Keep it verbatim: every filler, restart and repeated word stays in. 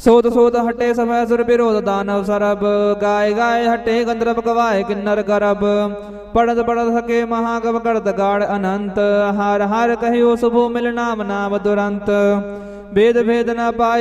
सोत सोत हटे समय सुर विरोध दानव सरब, गाय गाय हटे गंधर्व गवाए किन्नर गरब। पढ़त पढ़त सके महागव करत गाढ़ अनंत, हार हार कहियो शुभो मिल नाम नाम दुरंत। भेद भेद न पाए